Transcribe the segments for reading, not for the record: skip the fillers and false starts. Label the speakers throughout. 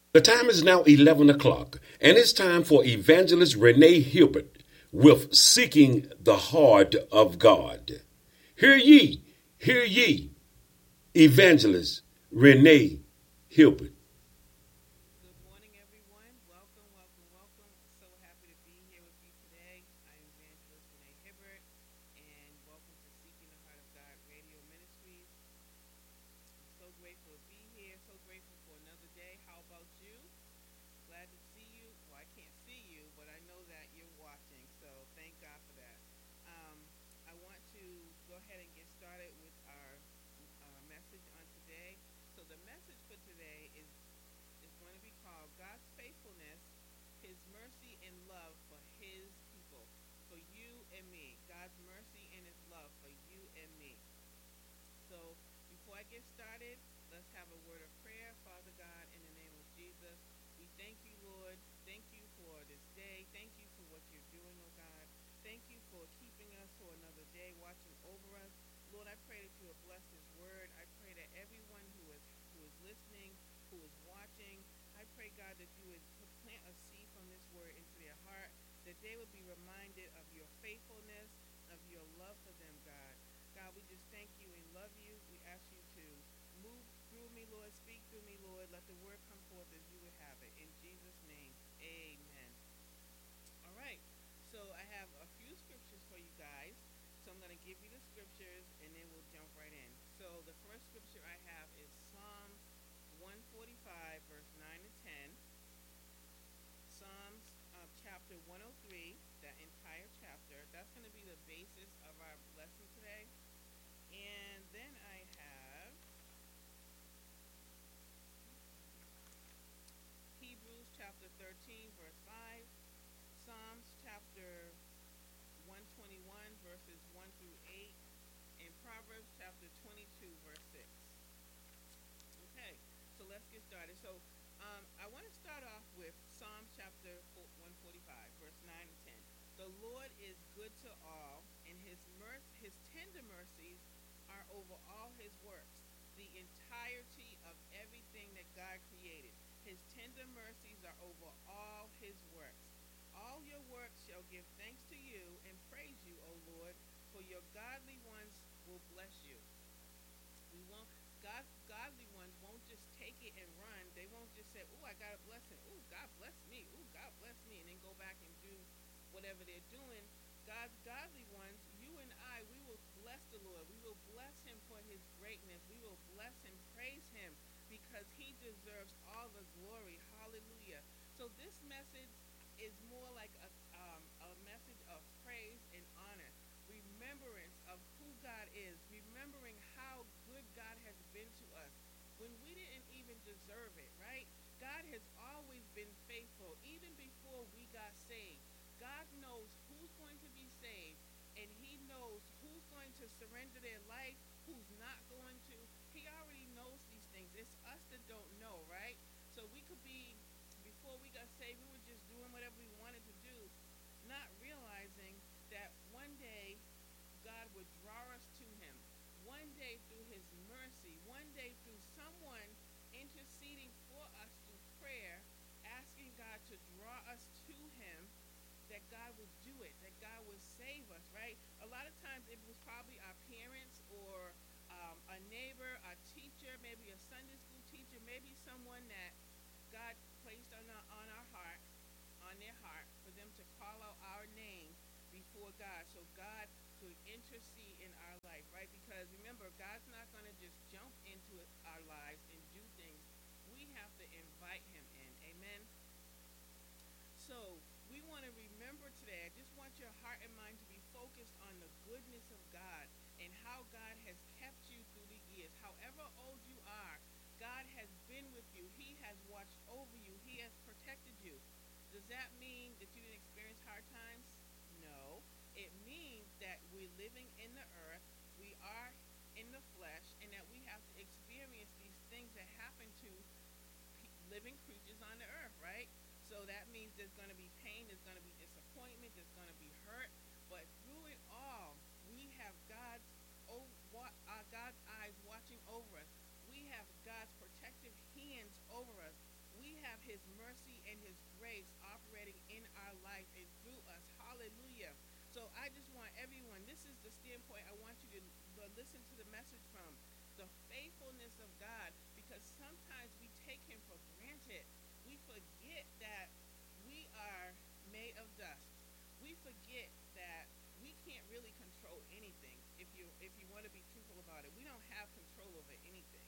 Speaker 1: The time is now 11 o'clock, and it's time for Evangelist Renee Hilbert with Seeking the Heart of God. Hear ye, Evangelist Renee Hilbert.
Speaker 2: Good morning, everyone. Welcome, welcome, welcome. So happy to be here with you today. I am Evangelist Renee Hibbert, and welcome to Seeking the Heart of God Radio Ministries. I'm so grateful to be here, so grateful for another day. How about you? Glad to see you. Well, I can't see you, but I know that you're watching, so thank God for that. Um, I want to go ahead and get started with our message on today. So the message for today is going to be called God's Faithfulness, His Mercy and Love for His people, for you and me. God's mercy and His love for you and me. So before I get started, let's have a word of prayer. Father God, in the name of Jesus, we thank you, Lord. Thank you for this day. Thank you for what you're doing, oh God. Thank you for keeping us for another day, watching over us. Lord, I pray that you will bless this word. I pray that everyone who is listening, who is watching, I pray, God, that you would plant a seed from this word into their heart, that they would be reminded of your faithfulness, of your love for them, God. God, we just thank you and love you. We ask you to move through me, Lord. Speak through me, Lord. Let the word come forth as you would have it. In Jesus' name, amen. All right. So I have a few scriptures for you guys. So I'm going to give you the scriptures and then we'll jump right in. So the first scripture I have is Psalms 145, verse 9 and 10. Psalms chapter 103, that entire chapter. That's going to be the basis of our lesson today. And then I have Hebrews chapter 13, verse 5. Psalms chapter 121, verses 1 through 8. And Proverbs chapter 22, verse 6. Okay, so let's get started. So I want to start off with Psalm chapter 145, verse 9 and 10. The Lord is good to all, and his tender mercies are over all his works, the entirety of everything that God created. His tender mercies are over all his works. All your works shall give thanks to you and praise you, O Lord, for your godly ones will bless you. We won't. Godly ones won't just take it and run. They won't just say, "Oh, I got a blessing. Oh, God bless me. Oh, God bless me," and then go back and do whatever they're doing. God's godly ones, you and I, we will bless the Lord. We will bless Him for His greatness. We will bless Him, praise Him, because He deserves all the glory. Hallelujah. So this message is more like a message of praise and honor, remembrance of who God is, remembering how good God has been to us when we didn't even deserve it, right? God has always been faithful, even before we got saved. God knows who's going to be saved, and He knows who's going to surrender their life, who's not going to. He already knows these things. It's us that don't know, right? So we could be, before we got saved, we were just doing whatever we wanted to do, not realizing that one day God would draw us to Him. One day through His mercy, one day through someone interceding for us through prayer, asking God to draw us to Him, that God would do it, that God would save us, right? A lot of times it was probably our parents or a neighbor, a teacher, maybe a Sunday school teacher, maybe someone that God placed on our heart, on their heart, for them to call out our name before God, so God could intercede in our life, right? Because remember, God's not going to just jump into our lives and do things. We have to invite Him in. Amen. So we want to remember today, I just want your heart and mind to be focused on the goodness of God and how God has kept you through the years. However old you are, God has been with you. He has watched over you. He has protected you. Does that mean that you didn't experience hard times? No. It means that we're living in the earth, we are in the flesh, and that we have to experience these things that happen to living creatures on the earth, right? So that means there's going to be pain, there's going to be disappointment, there's going to be hurt, but through it all, we have God's eyes watching over us. We have God's protective hands over us. We have his mercy and his grace operating in our life and through us. Hallelujah. So I just want everyone, this is the standpoint I want you to listen to the message from. The faithfulness of God, because sometimes we take him for granted. We forget that we are made of dust. We forget that we can't really control anything. If you want to be truthful about it, we don't have control over anything.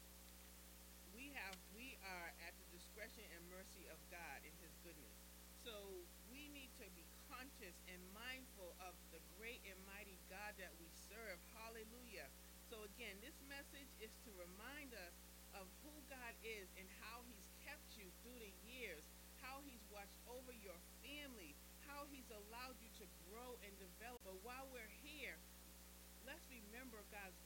Speaker 2: We are at the discretion and mercy of God and his goodness. So we need to be conscious and mindful of the great and mighty God that we serve. Hallelujah. So again, this message is to remind us of who God is and how he's kept you through the years, how he's watched over your family, how he's allowed you to grow and develop. But while we're here, let's remember God's